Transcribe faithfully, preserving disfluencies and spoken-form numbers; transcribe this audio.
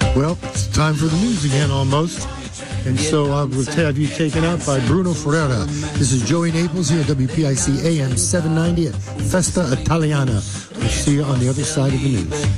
Well, it's time for the news again, almost. And so I will have you taken out by Bruno Ferreira. This is Joey Naples here at W P I C A M seven ninety at Festa Italiana. We'll see you on the other side of the news.